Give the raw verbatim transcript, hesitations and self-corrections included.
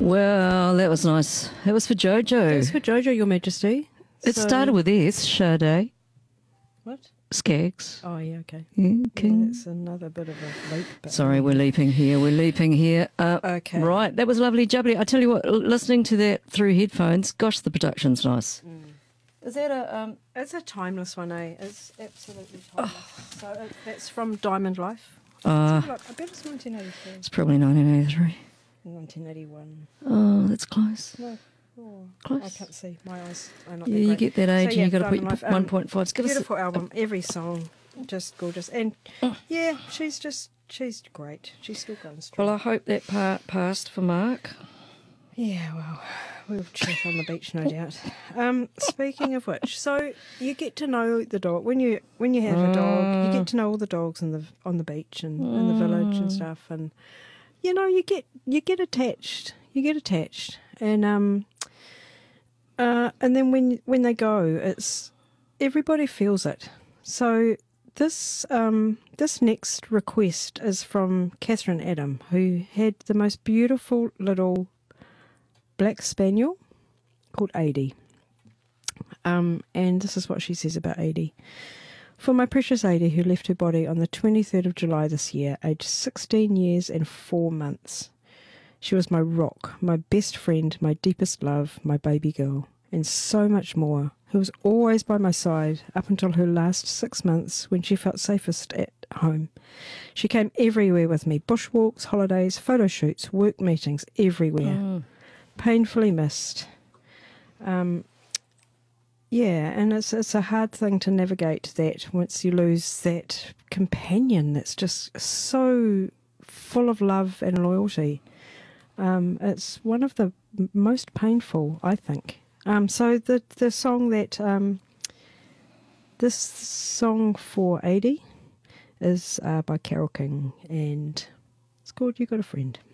Well, that was nice. That was for Jojo. It was for Jojo, Your Majesty. It So- started with S, Sade, What? Skaggs. Oh, yeah, okay. Yeah, Yeah, King. that's another bit of a leap. but- Sorry, we're leaping here. We're leaping here. Uh, Okay. Right, that was lovely, jubbly. I tell you what, listening to that through headphones, gosh, the production's nice. Is that a... Um, It's a timeless one, eh? It's absolutely timeless. So it, that's from Diamond Life. uh, Look, I bet it's nineteen eighty-three. it's probably nineteen eighty-three. nineteen eighty-one. Oh, that's close. No. Oh, Close. I can't see. My eyes are not Yeah, that you great. get that age So, yeah, and you've got to Diamond put Life, um, one point five. Give us a- Beautiful album. Every song, just gorgeous. And yeah, she's just, she's great. She's still going strong. Well, I hope that part passed for Mark. Yeah, well, we'll chat on the beach, no doubt. Um, speaking of which, so you get to know the dog when you when you have a dog. You get to know all the dogs in the on the beach and in the village and stuff, and you know you get you get attached. You get attached, and um, uh, and then when when they go, it's everybody feels it. So this um this next request is from Catherine Adam, who had the most beautiful little black spaniel called Adie. Um, and this is what she says about Adie. For my precious Adie, who left her body on the twenty-third of July this year, aged sixteen years and four months. She was my rock, my best friend, my deepest love, my baby girl, and so much more, who was always by my side up until her last six months when she felt safest at home. She came everywhere with me, bushwalks, holidays, photo shoots, work meetings, everywhere. Mm. Painfully missed. Um, yeah, and it's it's a hard thing to navigate that once you lose that companion that's just so full of love and loyalty. Um, it's one of the m- most painful, I think. Um, so the the song that um, this song for Adie is uh, by Carole King, and it's called "You Got a Friend."